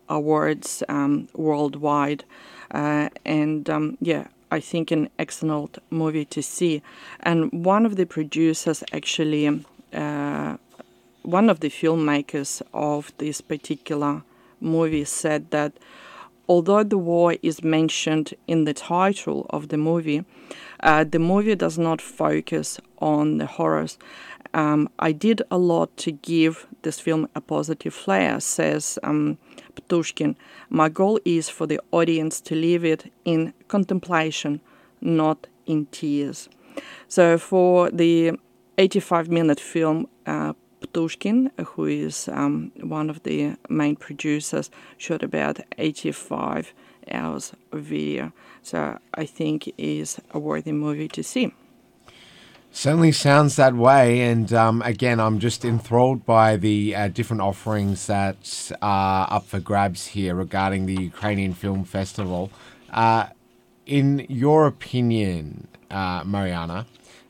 awards worldwide. I think an excellent movie to see. And one of the producers actually, one of the filmmakers of this particular movie said that although the war is mentioned in the title of the movie does not focus on the horrors. I did a lot to give this film a positive flair, says Ptushkin. My goal is for the audience to leave it in contemplation, not in tears. So for the 85-minute film, Ptushkin, who is one of the main producers, shot about 85 hours of video. So I think it is a worthy movie to see. Certainly sounds that way, and again, I'm just enthralled by the different offerings that are up for grabs here regarding the Ukrainian Film Festival. In your opinion, Mariana,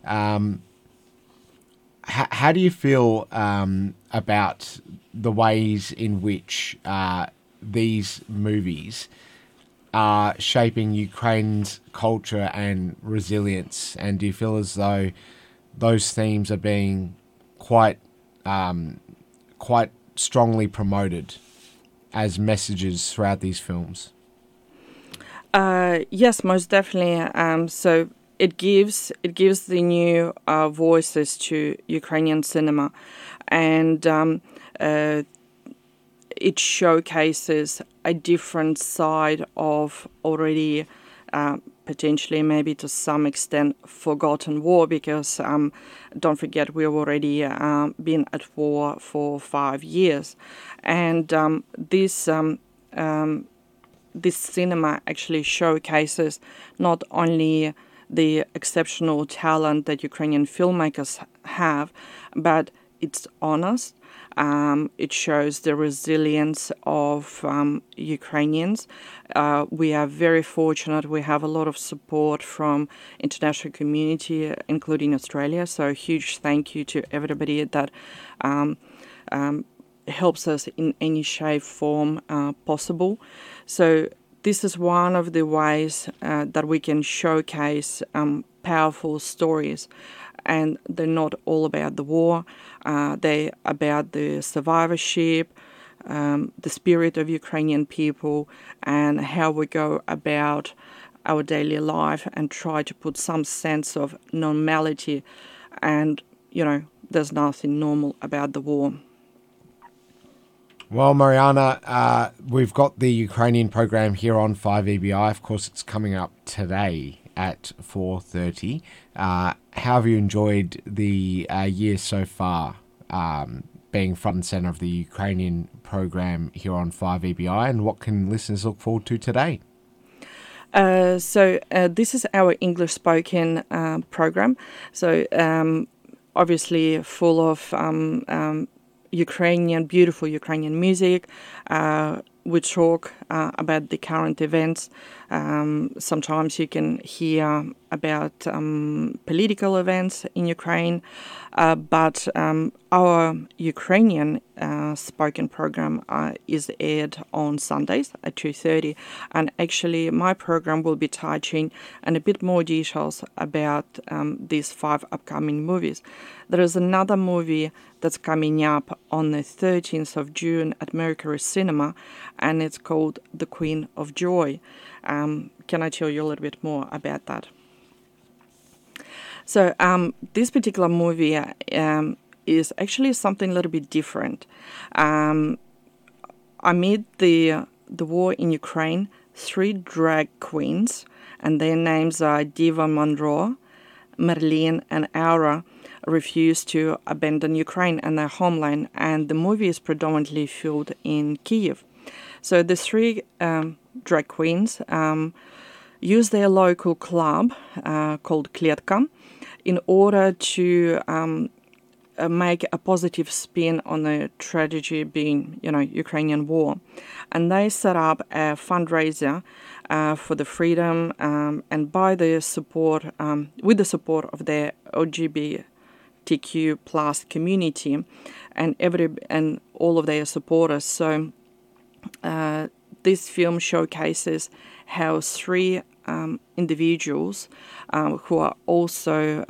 how do you feel about the ways in which these movies are shaping Ukraine's culture and resilience? And do you feel as though those themes are being quite strongly promoted as messages throughout these films? Yes, most definitely. So it gives the new voices to Ukrainian cinema, and it showcases a different side of already potentially maybe to some extent forgotten war, because don't forget we've already been at war for 5 years, and this cinema actually showcases not only the exceptional talent that Ukrainian filmmakers have, but it's honest. It shows the resilience of Ukrainians. We are very fortunate. We have a lot of support from international community, including Australia. So a huge thank you to everybody that helps us in any shape, form possible. So this is one of the ways that we can showcase powerful stories. And they're not all about the war. They're about the survivorship, the spirit of Ukrainian people, and how we go about our daily life and try to put some sense of normality. And, there's nothing normal about the war. Well, Mariana, we've got the Ukrainian program here on 5EBI. Of course, it's coming up today at 4:30. How have you enjoyed the year so far, being front and center of the Ukrainian program here on 5EBI, and what can listeners look forward to today? So this is our English spoken program. So obviously full of beautiful Ukrainian music. We talk about the current events. Sometimes you can hear about political events in Ukraine, but our Ukrainian spoken program is aired on Sundays at 2:30, and actually my program will be touching on a bit more details about these 5 upcoming movies. There is another movie that's coming up on the 13th of June at Mercury Cinema, and it's called The Queen of Joy. Can I tell you a little bit more about that? So this particular movie is actually something a little bit different. Amid the war in Ukraine, 3 drag queens, and their names are Diva Monroe, Merlin, and Aura, refuse to abandon Ukraine and their homeland, and the movie is predominantly filmed in Kyiv. So the 3 drag queens use their local club called Kletka in order to make a positive spin on the tragedy being, Ukrainian war. And they set up a fundraiser for the freedom, and by the support, with the support of their LGBTQ plus community and all of their supporters. So This film showcases how three individuals who are also,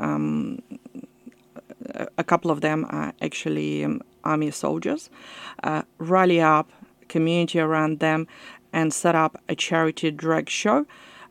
a couple of them are actually army soldiers, rally up community around them and set up a charity drag show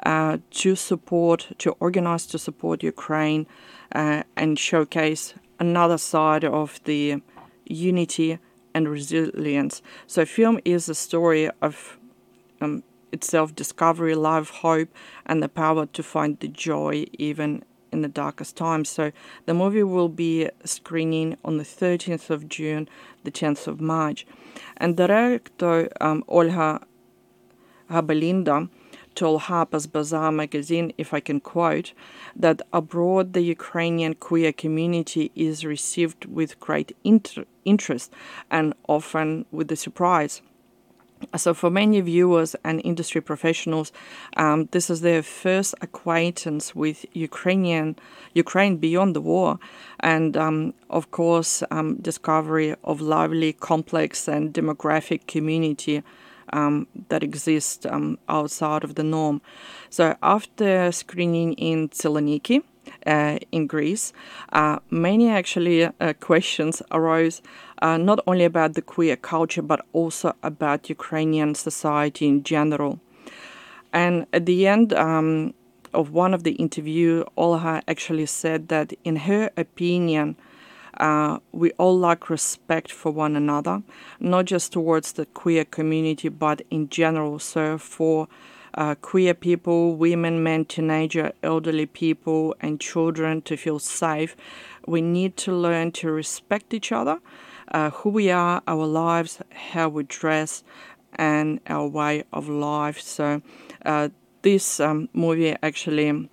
to organize to support Ukraine and showcase another side of the unity and resilience. So film is a story of its self-discovery, love, hope, and the power to find the joy even in the darkest times. So the movie will be screening on the 13th of June, the 10th of March. And director Olga Habelinda told Harper's Bazaar magazine, if I can quote, that abroad the Ukrainian queer community is received with great interest and often with a surprise. So for many viewers and industry professionals, this is their first acquaintance with Ukraine beyond the war, and of course, discovery of lively, complex, and demographic community that exists outside of the norm. So after screening in Thessaloniki, in Greece, many actually questions arose not only about the queer culture but also about Ukrainian society in general. And at the end of one of the interview, Olga actually said that in her opinion, we all lack respect for one another, not just towards the queer community but in general. So for queer people, women, men, teenager, elderly people, and children to feel safe, we need to learn to respect each other, who we are, our lives, how we dress, and our way of life. So this movie actually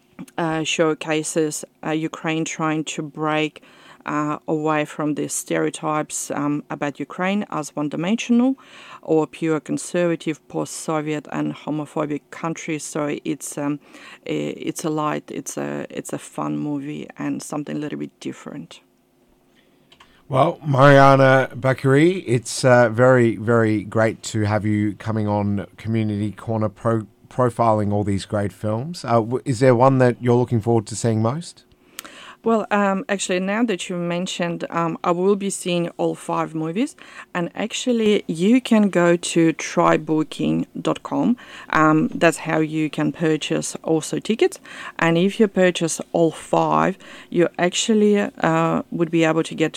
showcases Ukraine trying to break away from the stereotypes about Ukraine as one-dimensional or pure conservative, post-Soviet and homophobic country. So it's a light, it's a fun movie and something a little bit different. Well, Mariana Bakary, it's very, very great to have you coming on Community Corner profiling all these great films. Is there one that you're looking forward to seeing most? Well, actually, now that you mentioned, I will be seeing all 5 movies, and actually, you can go to trybooking.com. That's how you can purchase also tickets, and if you purchase all 5, you actually would be able to get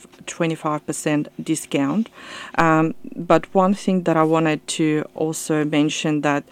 25% discount. But one thing that I wanted to also mention that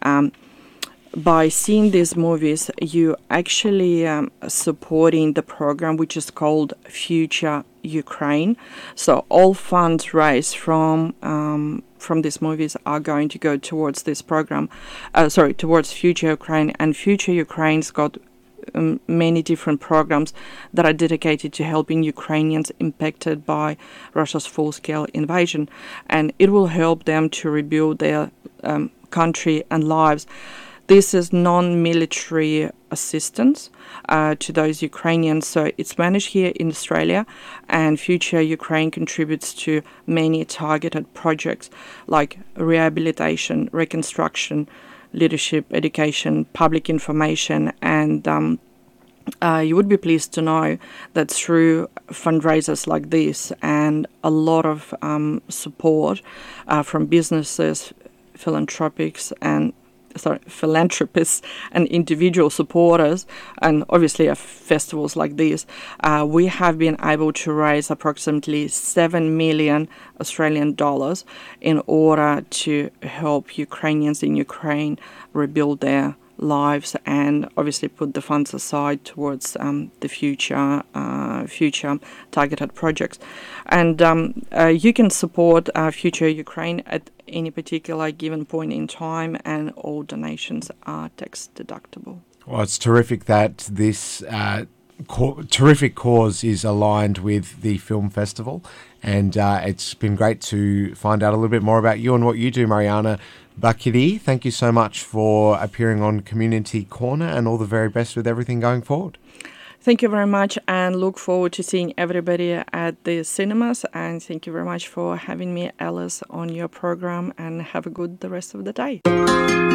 by seeing these movies, you actually supporting the program which is called Future Ukraine. So all funds raised from these movies are going to go towards this program. Towards Future Ukraine. And Future Ukraine's got many different programs that are dedicated to helping Ukrainians impacted by Russia's full-scale invasion, and it will help them to rebuild their country and lives. This is non-military assistance to those Ukrainians. So it's managed here in Australia, and Future Ukraine contributes to many targeted projects like rehabilitation, reconstruction, leadership, education, public information, and you would be pleased to know that through fundraisers like this and a lot of support from businesses, philanthropists and individual supporters, and obviously at festivals like this, we have been able to raise approximately 7 million Australian dollars in order to help Ukrainians in Ukraine rebuild their lives and obviously put the funds aside towards the future targeted projects. And you can support Future Ukraine at any particular given point in time, and all donations are tax deductible. Well, it's terrific that this terrific cause is aligned with the film festival, and it's been great to find out a little bit more about you and what you do, Mariana Bakary. Thank you so much for appearing on Community Corner, and all the very best with everything going forward. Thank you very much, and look forward to seeing everybody at the cinemas. And thank you very much for having me, Alice, on your program, and have a good the rest of the day.